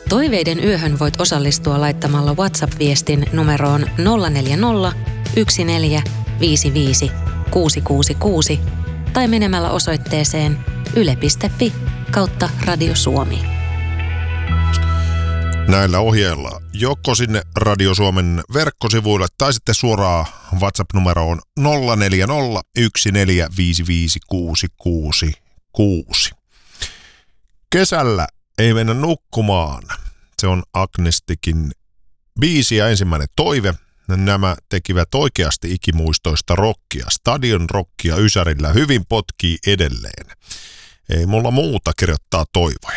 Toiveiden yöhön voit osallistua laittamalla WhatsApp-viestin numeroon 040 1455 666 tai menemällä osoitteeseen yle.fi/Radio Suomi. Näillä ohjeilla joko sinne Radio Suomen verkkosivuille tai sitten suoraan WhatsApp-numeroon 040 1455 666. Kesällä ei mennä nukkumaan. Se on Agnesticin biisi ja ensimmäinen toive. Nämä tekivät oikeasti ikimuistoista rockia. Stadion rockia Ysärillä hyvin potkii edelleen. Ei mulla muuta kirjoittaa toivoja.